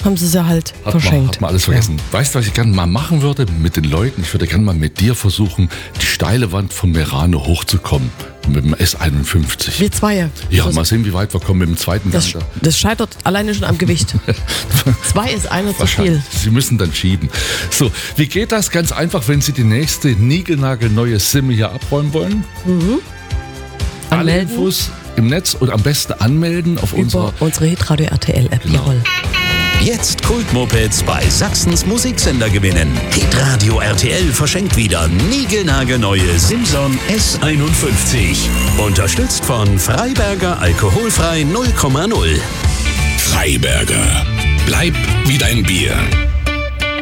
haben sie halt verschenkt. Hat man alles vergessen. Ja. Weißt du, was ich gerne mal machen würde mit den Leuten? Ich würde gerne mal mit dir versuchen, die steile Wand von Merano hochzukommen. Mit dem S51. Wir zwei. Ja, mal sehen, wie weit wir kommen mit dem zweiten Gang. Das scheitert alleine schon am Gewicht. 2 ist einer zu viel. Sie müssen dann schieben. So, wie geht das? Ganz einfach, wenn Sie die nächste niegelnagelneue Simme hier abräumen wollen. Alle Infos im Netz und am besten anmelden auf unsere Hitradio RTL App. Genau. Jawohl. Jetzt Kultmopeds bei Sachsens Musiksender gewinnen. Hitradio RTL verschenkt wieder niegelnagelneue Simson S51. Unterstützt von Freiberger Alkoholfrei 0,0. Freiberger. Bleib wie dein Bier.